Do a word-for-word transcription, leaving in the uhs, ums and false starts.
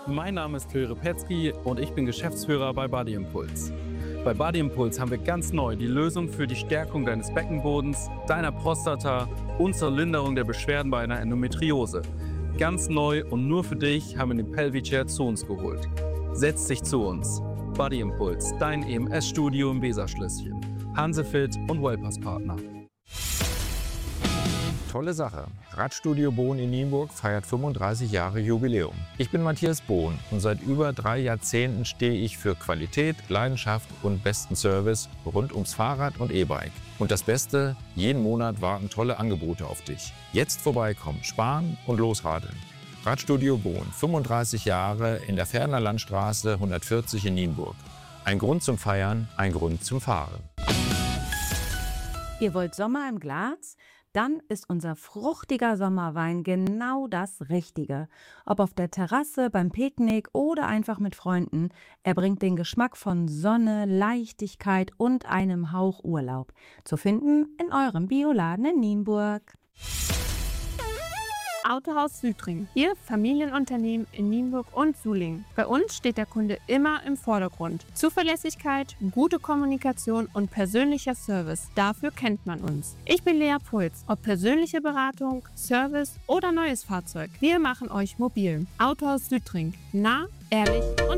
Mein Name ist Till Repetzky und ich bin Geschäftsführer bei Body Impulse. Bei Body Impulse haben wir ganz neu die Lösung für die Stärkung deines Beckenbodens, deiner Prostata und zur Linderung der Beschwerden bei einer Endometriose. Ganz neu und nur für dich haben wir den Pelvichair zu uns geholt. Setz dich zu uns. Body Impulse, dein E M S-Studio im Weserschlösschen. Hansefit und Wellpass-Partner. Tolle Sache. Radstudio Bohn in Nienburg feiert fünfunddreißig Jahre Jubiläum. Ich bin Matthias Bohn und seit über drei Jahrzehnten stehe ich für Qualität, Leidenschaft und besten Service rund ums Fahrrad und E-Bike. Und das Beste, jeden Monat warten tolle Angebote auf dich. Jetzt vorbeikommen, sparen und losradeln. Radstudio Bohn, fünfunddreißig Jahre in der Ferner Landstraße hundertvierzig in Nienburg. Ein Grund zum Feiern, ein Grund zum Fahren. Ihr wollt Sommer im Glas? Dann ist unser fruchtiger Sommerwein genau das Richtige. Ob auf der Terrasse, beim Picknick oder einfach mit Freunden, er bringt den Geschmack von Sonne, Leichtigkeit und einem Hauch Urlaub. Zu finden in eurem Bioladen in Nienburg. Autohaus Südring, Ihr Familienunternehmen in Nienburg und Sulingen. Bei uns steht der Kunde immer im Vordergrund. Zuverlässigkeit, gute Kommunikation und persönlicher Service, dafür kennt man uns. Ich bin Lea Puls, ob persönliche Beratung, Service oder neues Fahrzeug. Wir machen euch mobil. Autohaus Südring, nah, ehrlich und